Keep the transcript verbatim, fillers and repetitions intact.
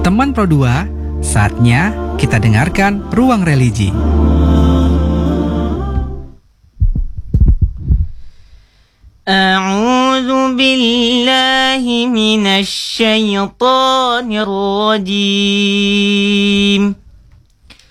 Teman Pro dua, saatnya kita dengarkan Ruang Religi. A'udzu billahi minasy syaithanir rajim.